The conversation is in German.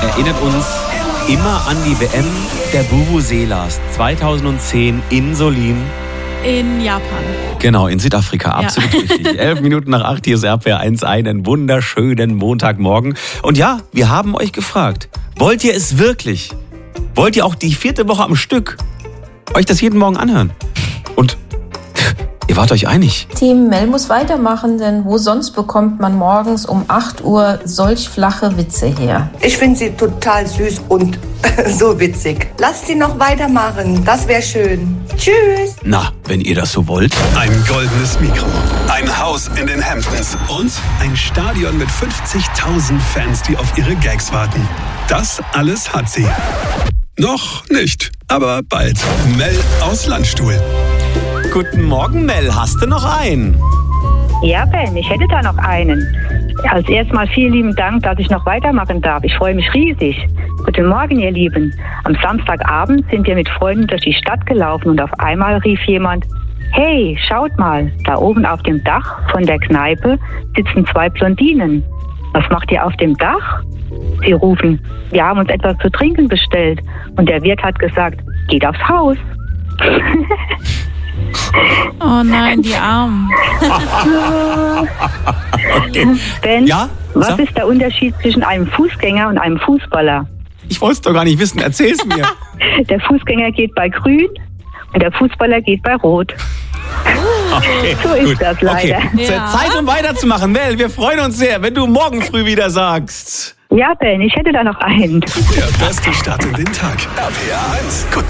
erinnert uns immer an die WM der Vuvuzelas 2010 in Solin. In Japan. Genau, in Südafrika, absolut richtig. 11 Minuten nach 8, hier ist RPR 1, einen wunderschönen Montagmorgen. Und ja, wir haben euch gefragt, wollt ihr es wirklich? Wollt ihr auch die 4. Woche am Stück euch das jeden Morgen anhören? Und ihr wart euch einig. Team Mel muss weitermachen, denn wo sonst bekommt man morgens um 8 Uhr solch flache Witze her? Ich finde sie total süß und so witzig. Lasst sie noch weitermachen, das wäre schön. Tschüss. Na, wenn ihr das so wollt. Ein goldenes Mikro, ein Haus in den Hamptons und ein Stadion mit 50.000 Fans, die auf ihre Gags warten. Das alles hat sie. Noch nicht, aber bald. Mel aus Landstuhl. Guten Morgen, Mel. Hast du noch einen? Ja, Ben, ich hätte da noch einen. Als erstes mal vielen lieben Dank, dass ich noch weitermachen darf. Ich freue mich riesig. Guten Morgen, ihr Lieben. Am Samstagabend sind wir mit Freunden durch die Stadt gelaufen und auf einmal rief jemand: Hey, schaut mal, da oben auf dem Dach von der Kneipe sitzen 2 Blondinen. Was macht ihr auf dem Dach? Sie rufen: Wir haben uns etwas zu trinken bestellt. Und der Wirt hat gesagt: Geht aufs Haus. Oh nein, die Armen. Okay. Ben, Ja? was Sag. ist der Unterschied zwischen einem Fußgänger und einem Fußballer? Ich wollte es doch gar nicht wissen. Erzähl's mir. Der Fußgänger geht bei Grün und der Fußballer geht bei Rot. Okay, So ist das leider. Okay. Ja. Zeit, um weiterzumachen. Mel, wir freuen uns sehr, wenn du morgen früh wieder sagst. Ja, Ben, ich hätte da noch einen. Der beste Start in den Tag. RPR 1. Gut.